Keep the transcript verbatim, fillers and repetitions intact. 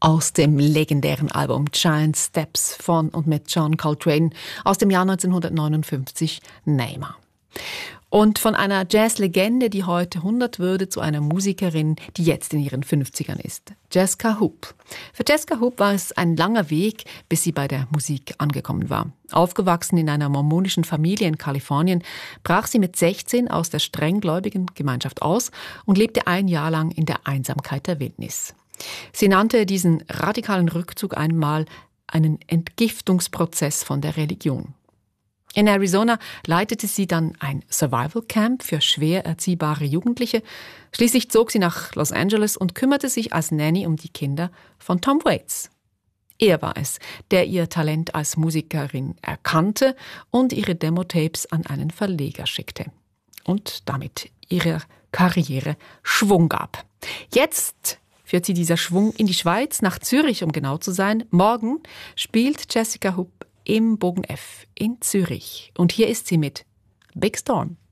aus dem legendären Album Giant Steps von und mit John Coltrane aus dem Jahr neunzehnhundertneunundfünfzig, Neymar. Und von einer Jazzlegende, die heute hundert würde, zu einer Musikerin, die jetzt in ihren fünfzigern ist. Jesca Hoop. Für Jesca Hoop war es ein langer Weg, bis sie bei der Musik angekommen war. Aufgewachsen in einer mormonischen Familie in Kalifornien, brach sie mit sechzehn aus der strenggläubigen Gemeinschaft aus und lebte ein Jahr lang in der Einsamkeit der Wildnis. Sie nannte diesen radikalen Rückzug einmal einen Entgiftungsprozess von der Religion. In Arizona leitete sie dann ein Survival Camp für schwer erziehbare Jugendliche. Schließlich zog sie nach Los Angeles und kümmerte sich als Nanny um die Kinder von Tom Waits. Er war es, der ihr Talent als Musikerin erkannte und ihre Demo-Tapes an einen Verleger schickte. Und damit ihrer Karriere Schwung gab. Jetzt führt sie dieser Schwung in die Schweiz, nach Zürich, um genau zu sein. Morgen spielt Jesca Hoop im Bogen F in Zürich. Und hier ist sie mit Big Storm.